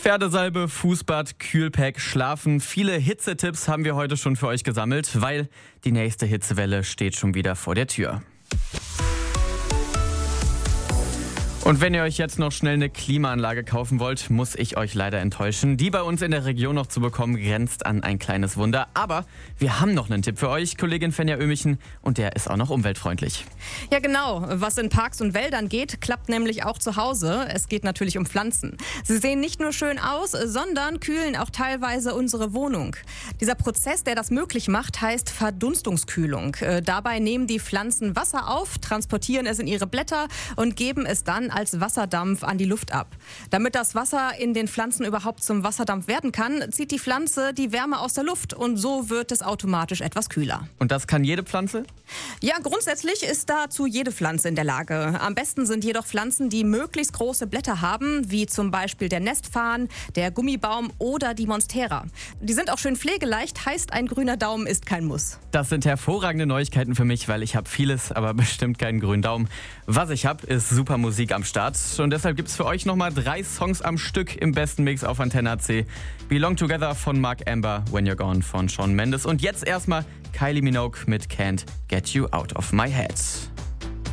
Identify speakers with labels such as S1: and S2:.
S1: Pferdesalbe, Fußbad, Kühlpack, Schlafen. Viele Hitzetipps haben wir heute schon für euch gesammelt, weil die nächste Hitzewelle steht schon wieder vor der Tür. Und wenn ihr euch jetzt noch schnell eine Klimaanlage kaufen wollt, muss ich euch leider enttäuschen. Die bei uns in der Region noch zu bekommen, grenzt an ein kleines Wunder. Aber wir haben noch einen Tipp für euch, Kollegin Fenja Ömichen, und der ist auch noch umweltfreundlich.
S2: Ja genau, was in Parks und Wäldern geht, klappt nämlich auch zu Hause. Es geht natürlich um Pflanzen. Sie sehen nicht nur schön aus, sondern kühlen auch teilweise unsere Wohnung. Dieser Prozess, der das möglich macht, heißt Verdunstungskühlung. Dabei nehmen die Pflanzen Wasser auf, transportieren es in ihre Blätter und geben es dann als Wasserdampf an die Luft ab. Damit das Wasser in den Pflanzen überhaupt zum Wasserdampf werden kann, zieht die Pflanze die Wärme aus der Luft und so wird es automatisch etwas kühler.
S1: Und das kann jede Pflanze?
S2: Ja, grundsätzlich ist dazu jede Pflanze in der Lage. Am besten sind jedoch Pflanzen, die möglichst große Blätter haben, wie zum Beispiel der Nestfarn, der Gummibaum oder die Monstera. Die sind auch schön pflegeleicht, heißt ein grüner Daumen ist kein Muss.
S1: Das sind hervorragende Neuigkeiten für mich, weil ich habe vieles, aber bestimmt keinen grünen Daumen. Was ich habe, ist super Musik am Start. Und deshalb gibt es für euch nochmal 3 Songs am Stück im besten Mix auf Antenne AC. Belong Together von Mark Amber, When You're Gone von Shawn Mendes. Und jetzt erstmal Kylie Minogue mit Can't Get You Out of My Head.